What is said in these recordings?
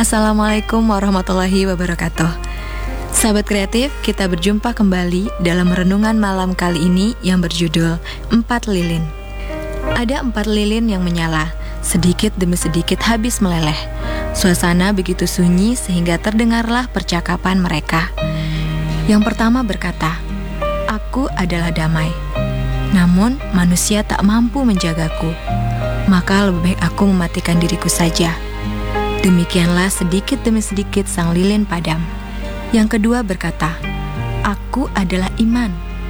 Assalamualaikum warahmatullahi wabarakatuh. Sahabat kreatif, kita berjumpa kembali dalam renungan malam kali ini yang berjudul 4 Lilin. Ada 4 lilin yang menyala, sedikit demi sedikit habis meleleh. Suasana begitu sunyi sehingga terdengarlah percakapan mereka. Yang pertama berkata, "Aku adalah damai. Namun manusia tak mampu menjagaku. Maka lebih baik aku mematikan diriku saja." Demikianlah sedikit demi sedikit sang lilin padam. Yang kedua berkata, "Aku adalah iman.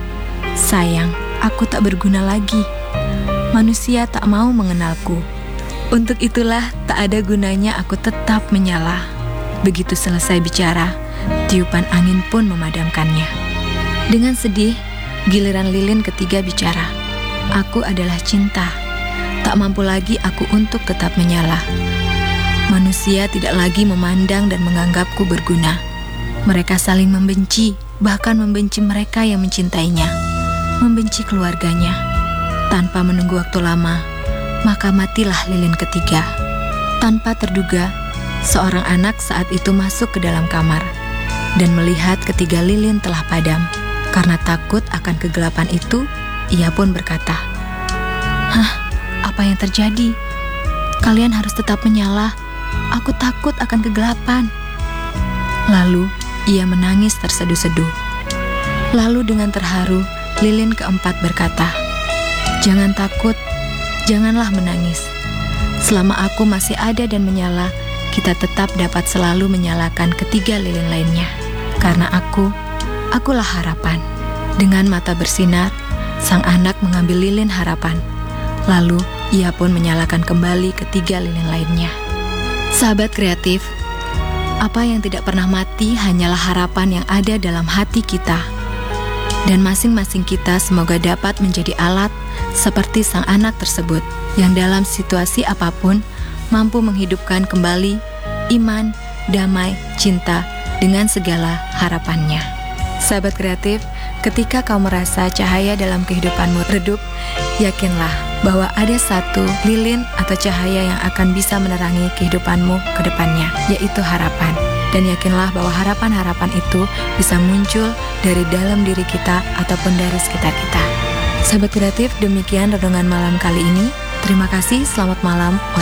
Sayang, aku tak berguna lagi. Manusia tak mau mengenalku. Untuk itulah tak ada gunanya aku tetap menyala." Begitu selesai bicara, tiupan angin pun memadamkannya. Dengan sedih, giliran lilin ketiga bicara, "Aku adalah cinta. Tak mampu lagi aku untuk tetap menyala. Manusia tidak lagi memandang dan menganggapku berguna. Mereka saling membenci, bahkan membenci mereka yang mencintainya, membenci keluarganya." Tanpa menunggu waktu lama, maka matilah lilin ketiga. Tanpa terduga, seorang anak saat itu masuk ke dalam kamar dan melihat ketiga lilin telah padam. Karena takut akan kegelapan itu, ia pun berkata, "Hah, apa yang terjadi? Kalian harus tetap menyala. Aku takut akan kegelapan." Lalu ia menangis terseduh-seduh. Lalu dengan terharu, lilin keempat berkata, "Jangan takut, janganlah menangis. Selama aku masih ada dan menyala, kita tetap dapat selalu menyalakan ketiga lilin lainnya. Karena akulah harapan." Dengan mata bersinar, sang anak mengambil lilin harapan. Lalu ia pun menyalakan kembali ketiga lilin lainnya. Sahabat kreatif, apa yang tidak pernah mati hanyalah harapan yang ada dalam hati kita. Dan masing-masing kita semoga dapat menjadi alat seperti sang anak tersebut, yang dalam situasi apapun mampu menghidupkan kembali iman, damai, cinta dengan segala harapannya. Sahabat kreatif, ketika kau merasa cahaya dalam kehidupanmu redup, yakinlah bahwa ada satu lilin atau cahaya yang akan bisa menerangi kehidupanmu ke depannya, yaitu harapan. Dan yakinlah bahwa harapan-harapan itu bisa muncul dari dalam diri kita ataupun dari sekitar kita. Sahabat kreatif, demikian renungan malam kali ini. Terima kasih, selamat malam.